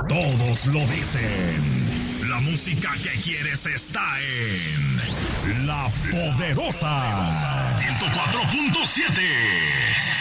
Todos lo dicen. La música que quieres está en La Poderosa 104.7.